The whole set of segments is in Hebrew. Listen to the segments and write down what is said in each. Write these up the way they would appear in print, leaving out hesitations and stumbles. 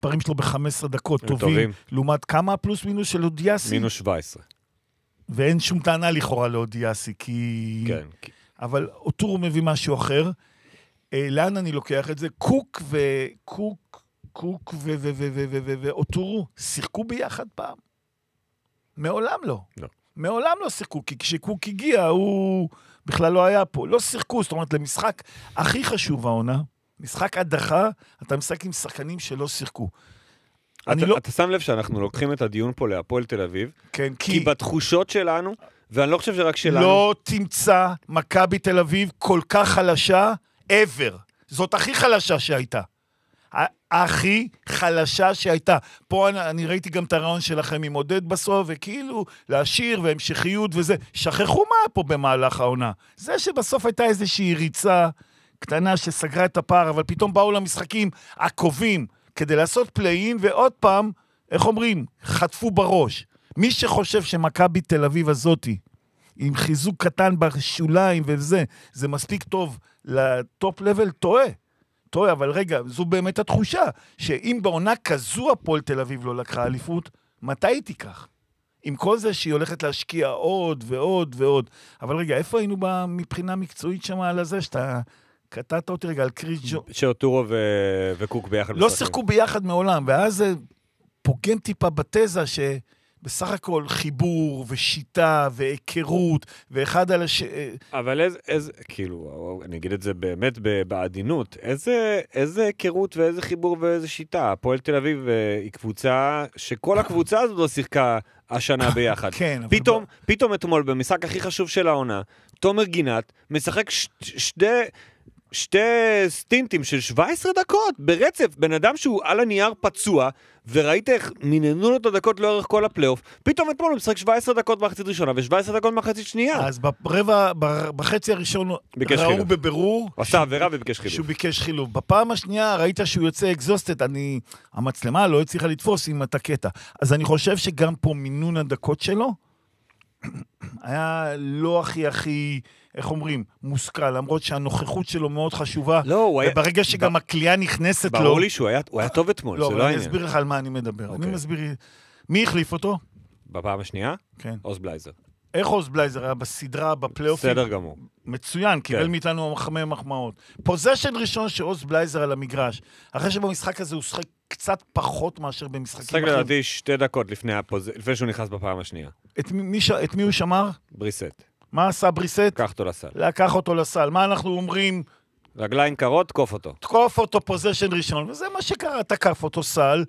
המספרים שלו ב-15 דקות טובים, לעומת כמה פלוס מינוס של אודיאסי? מינוס 17. ואין שום טענה לכאורה לאודיאסי, כי... כן. אבל אוטורו מביא משהו אחר. לאן אני לוקח את זה? קוק ואוטורו שיחקו ביחד פעם? מעולם לא. לא. מעולם לא שיחקו, כי כשקוק הגיע, הוא בכלל לא היה פה. לא שיחקו, זאת אומרת, למשחק הכי חשוב העונה, משחק הדחה, אתה משחק עם שחקנים שלא שיחקו. אתה שם לב שאנחנו לוקחים את הדיון פה להפועל תל אביב, כן, כי בתחושות שלנו, ואני לא חושב שרק שלנו... לא תמצא מכבי תל אביב כל כך חלשה, ever. זאת הכי חלשה שהייתה. הכי חלשה שהייתה. פה אני ראיתי גם את הרעיון שלכם עם עודד בסוף, וכאילו להשאיר והמשכיות וזה. שכחו מה פה במהלך העונה. זה שבסוף הייתה איזושהי ריצה קטנה שסגרה את הפער, אבל פתאום באו למשחקים עקובים כדי לעשות פליין, ועוד פעם, איך אומרים, חטפו בראש. מי שחושב שמכבי תל אביב הזאתי, עם חיזוק קטן בשוליים וזה, זה מספיק טוב לטופ לבל, טועה, אבל רגע, זו באמת התחושה, שאם בעונה כזו הפועל תל אביב לא לקחה אליפות, מתי היא תיקח? עם כל זה שהיא הולכת להשקיע עוד ועוד ועוד. אבל רגע, איפה היינו מבחינה מקצועית שמה על הזה, שאתה קטעת אותי רגע על קריס ג'ו... שאוטורו וקוק ביחד. לא שיחקו ביחד מעולם, ואז זה פוגם טיפה בתזה בסך הכל חיבור ושיטה והיכרות ואחד על אבל איזה, כאילו, אני אגיד את זה באמת בעדינות, איזה היכרות ואיזה חיבור ואיזה שיטה. הפועל תל אביב היא קבוצה שכל הקבוצה הזאת לא שיחקה השנה ביחד. כן. פתאום אתמול במשחק הכי חשוב של העונה, תומר גינת משחק שתי סטינטים של 17 דקות ברצף, בן אדם שהוא על הנייר פצוע, וראית איך מיננו לו את הדקות לאורך כל הפלייאוף, פתאום אתמול הוא משחק 17 דקות מחצית ראשונה, ו17 דקות מחצית שנייה. אז בחצי הראשון ראו בבירור, עשה עבירה וביקש חילוב. שהוא ביקש חילוב. בפעם השנייה ראית שהוא יוצא אקזוסטד, המצלמה לא הצליחה לתפוס עם את הקטע. אז אני חושב שגם פה מינון הדקות שלו, היה לא הכי, איך אומרים, מושכל, למרות שהנוכחות שלו מאוד חשובה, וברגע שגם הקליעה נכנסת לו... ברור לי שהוא היה טוב אתמול, זה לא העניין. אני אסביר לך על מה אני מדבר. אני מסביר, מי החליף אותו? בפעם השנייה? כן. עוז בלייזר. איך עוז בלייזר היה בסדרה, בפלייאופים? בסדר גמור. מצוין, קיבל מאיתנו מחמאות. פוזיישן ראשון שעוז בלייזר על המגרש, אחרי שבמשחק הזה הוא שחק קצת פחות מאשר במשחקים אחרים. שחק לדעתי 2 דקות לפני שהוא נכנס בפעם השנייה. את מי הוא שמר? בריסט. מה עשה בריסט? לקח אותו לסל. מה אנחנו אומרים? רגליים קרות, תקוף אותו. תקוף אותו פוזיישן ראשון, וזה מה שקרה, תקף אותו סל,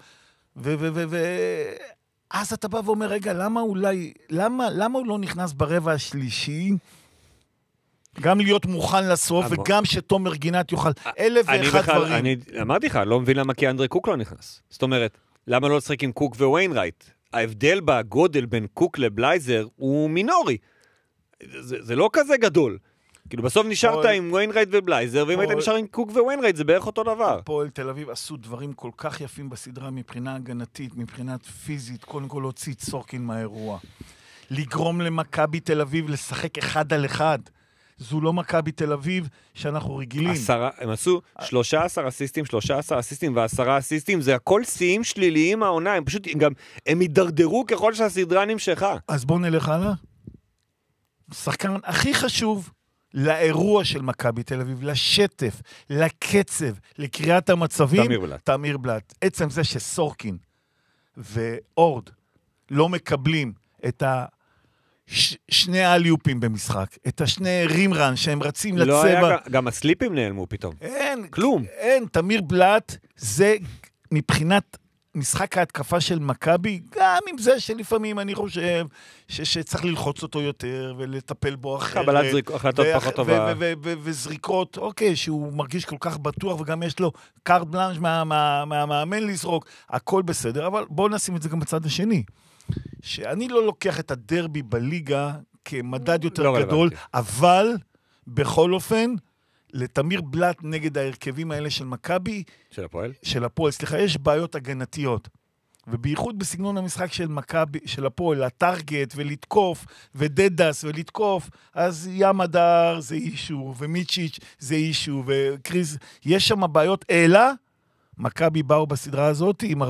אז אתה בא ואומר, רגע, למה הוא לא נכנס ברבע השלישי? גם להיות מוכן לסוף, וגם שתומר גינת יוכל 1,001 דברים. אני אמרתי לך, לא מבין למה כי אנדרי קוק לא נכנס. זאת אומרת, למה לא לשחק עם קוק וויינרייט? ההבדל בגודל בין קוק לבלייזר הוא מינורי. זה לא כזה גדול. כאילו בסוף נשארת עם וויינרייט ובלייזר, ואם היית נשאר עם קוק וויינרייט, זה בערך אותו דבר. הפועל תל אביב עשו דברים כל כך יפים בסדרה, מבחינה הגנתית, מבחינה פיזית, קודם כל להוציא סורקין מהאירוע. לגרום למכבי תל אביב לשחק 1 על 1. זו לא מכבי תל אביב שאנחנו רגילים. הם עשו 13 אסיסטים, ו10 אסיסטים, זה הכל שיאים שליליים העונה, הם הידרדרו ככל שהסדרה נמשכה. אז בואו נלך הלאה. שחקן הכי חשוב לאירוע של מכבי תל אביב, לשטף, לקצב, לקריאת המצבים, תמיר בלט. עצם זה שסורקין ואורד לא מקבלים את שני האליופים במשחק, את השני רימרן שהם רצים לצבע. לא היה, גם הסליפים נעלמו פתאום. אין, כלום. אין, תמיר בלט, זה מבחינת משחק ההתקפה של מכבי, גם עם זה שלפעמים אני חושב שצריך ללחוץ אותו יותר ולטפל בו אחרת. קבלת החלטות פחות טובה. וזריקות, אוקיי, שהוא מרגיש כל כך בטוח, וגם יש לו קארט בלנש מהמאמן לזרוק, הכל בסדר, אבל בואו נשים את זה גם בצד השני. שאני לא לוקח את הדרבי בליגה כמדד יותר גדול, אבל בכל אופן, לתמיר בלט נגד ההרכבים האלה של מכבי, של הפועל, סליחה, יש בעיות הגנתיות. ובייחוד בסגנון המשחק של מכבי, של הפועל, הטרגט ולתקוף, ודדס ולתקוף, אז ימדר זה אישו, ומיצ'יץ' זה אישו, וקריס, יש שם בעיות, אלא מכבי באו בסדרה הזאת עם